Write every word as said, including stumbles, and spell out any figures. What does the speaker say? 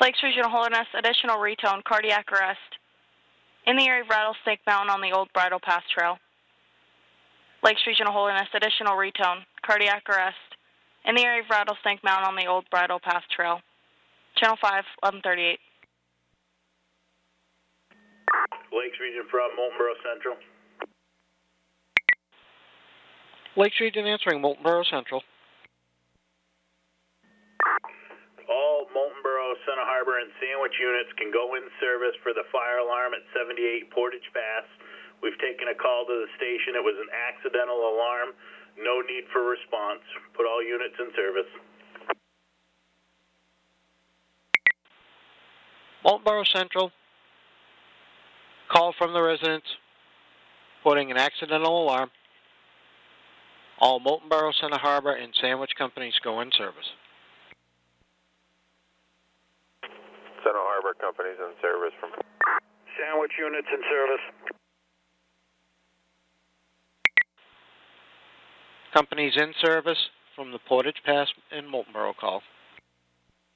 Lakes Regional Holderness, additional retone, cardiac arrest. In the area of Rattlesnake Mountain on the old Bridle Path Trail. Lakes Regional Holderness, additional retone, cardiac arrest. In the area of Rattlesnake Mountain on the old Bridle Path Trail. Channel five, eleven thirty-eight. Lakes Region from Moltenboro Central. Lakes Region answering Moltenboro Central. All Moltenboro, Center Harbor, and Sandwich units can go in service for the fire alarm at seventy-eight Portage Pass. We've taken a call to the station. It was an accidental alarm. No need for response. Put all units in service. Moltenboro Central. Call from the residents. Putting an accidental alarm. All Moltenboro, Center Harbor, and Sandwich companies go in service. Center Harbor companies in service from Sandwich units in service. Companies in service from the Portage Pass and Moltenboro call.